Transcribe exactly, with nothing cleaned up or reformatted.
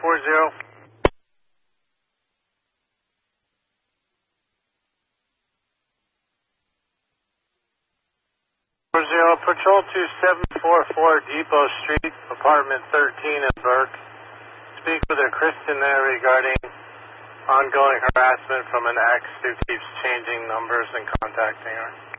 four zero. four zero, Patrol two seven four four, Depot Street, apartment thirteen in Burke. Speak with a Kristen there regarding ongoing harassment from an ex who keeps changing numbers and contacting her.